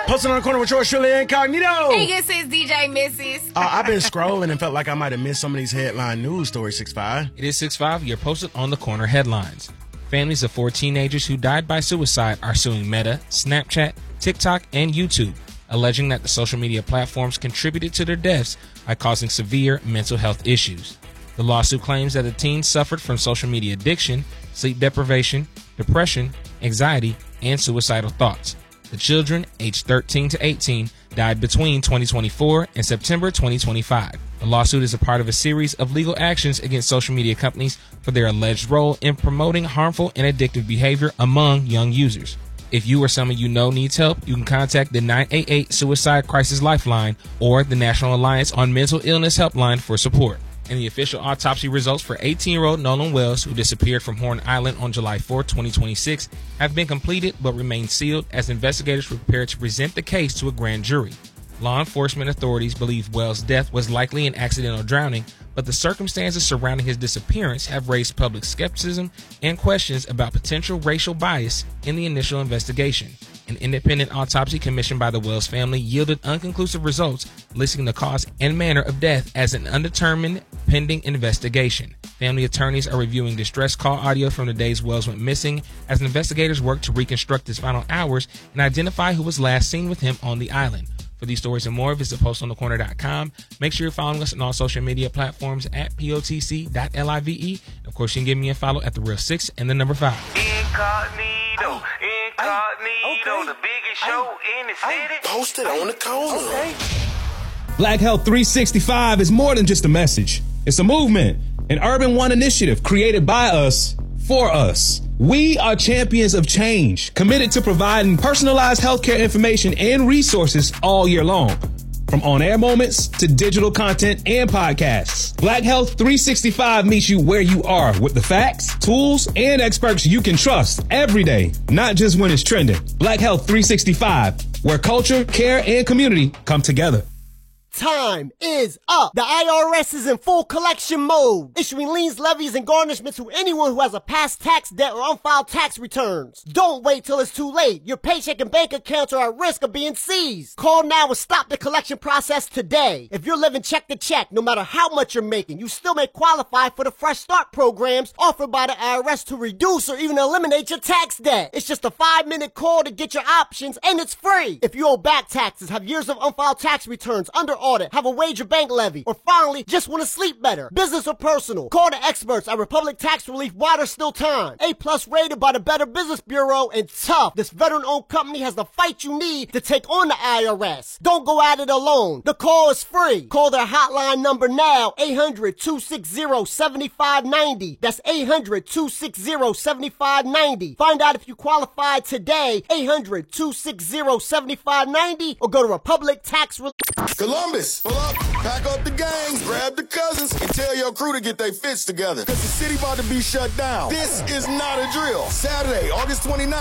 Posted on the corner with yours truly, Incognito. Hey, this is DJ Mrs. I've been scrolling and felt like I might have missed some of these headline news stories, 6'5". It is 6'5", you're posted on the corner headlines. Families of 4 teenagers who died by suicide are suing Meta, Snapchat, TikTok, and YouTube, alleging that the social media platforms contributed to their deaths by causing severe mental health issues. The lawsuit claims that the teens suffered from social media addiction, sleep deprivation, depression, anxiety, and suicidal thoughts. The children, aged 13 to 18, died between 2024 and September 2025. The lawsuit is a part of a series of legal actions against social media companies for their alleged role in promoting harmful and addictive behavior among young users. If you or someone you know needs help, you can contact the 988 Suicide Crisis Lifeline or the National Alliance on Mental Illness Helpline for support. And the official autopsy results for 18-year-old Nolan Wells, who disappeared from Horn Island on July 4, 2026, have been completed but remain sealed as investigators prepare to present the case to a grand jury. Law enforcement authorities believe Wells' death was likely an accidental drowning, but the circumstances surrounding his disappearance have raised public skepticism and questions about potential racial bias in the initial investigation. An independent autopsy commissioned by the Wells family yielded unconclusive results, listing the cause and manner of death as an undetermined pending investigation. Family attorneys are reviewing distress call audio from the days Wells went missing as investigators work to reconstruct his final hours and identify who was last seen with him on the island. For these stories and more, visit postonthecorner.com. Make sure you're following us on all social media platforms at POTC.LIVE. Of course, you can give me a follow at The Real 6 and the number 5. Incognito, the biggest show in the city. Posted on the corner. Black Health 365 is more than just a message. It's a movement, an Urban One initiative created by us, for us. We are champions of change, committed to providing personalized healthcare information and resources all year long. From on-air moments to digital content and podcasts, Black Health 365 meets you where you are with the facts, tools, and experts you can trust every day, not just when it's trending. Black Health 365, where culture, care, and community come together. Time is up. The IRS is in full collection mode, issuing liens, levies, and garnishments to anyone who has a past tax debt or unfiled tax returns. Don't wait till it's too late. Your paycheck and bank accounts are at risk of being seized. Call now and stop the collection process today. If you're living check to check, no matter how much you're making, you still may qualify for the Fresh Start programs offered by the IRS to reduce or even eliminate your tax debt. It's just a 5-minute call to get your options, and it's free. If you owe back taxes, have years of unfiled tax returns under audit, have a wage or bank levy, or finally just want to sleep better, business or personal, call the experts at Republic Tax Relief while there's still time. A+ rated by the Better Business Bureau, and tough. This veteran-owned company has the fight you need to take on the IRS. Don't go at it alone. The call is free. Call their hotline number now, 800-260-7590. That's 800-260-7590. Find out if you qualify today, 800-260-7590, or go to Republic Tax Relief. Columbus, pull up, pack up the gangs, grab the cousins, and tell your crew to get their fits together. Cause the city about to be shut down. This is not a drill. Saturday, August 29th.